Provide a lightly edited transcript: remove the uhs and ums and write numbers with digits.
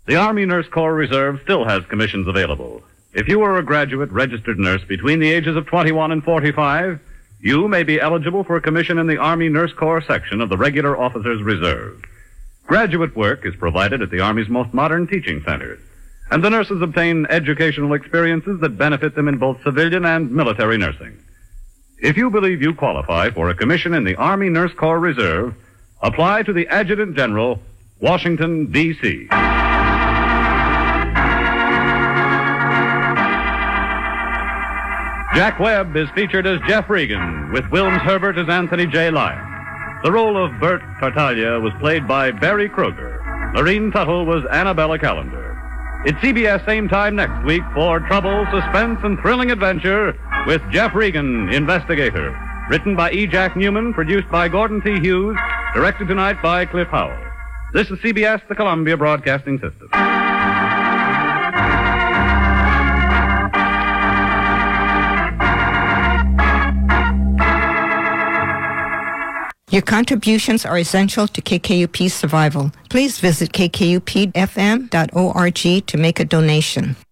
The Army Nurse Corps Reserve still has commissions available. If you are a graduate registered nurse between the ages of 21 and 45, you may be eligible for a commission in the Army Nurse Corps section of the Regular Officers Reserve. Graduate work is provided at the Army's most modern teaching centers, and the nurses obtain educational experiences that benefit them in both civilian and military nursing. If you believe you qualify for a commission in the Army Nurse Corps Reserve, apply to the Adjutant General, Washington, D.C. Jack Webb is featured as Jeff Regan, with Wilms Herbert as Anthony J. Lyon. The role of Bert Tartaglia was played by Barry Kruger. Lorene Tuttle was Annabella Callender. It's CBS same time next week for trouble, suspense, and thrilling adventure with Jeff Regan, Investigator. Written by E. Jack Newman, produced by Gordon T. Hughes, directed tonight by Cliff Howell. This is CBS, the Columbia Broadcasting System. Your contributions are essential to KKUP's survival. Please visit kkupfm.org to make a donation.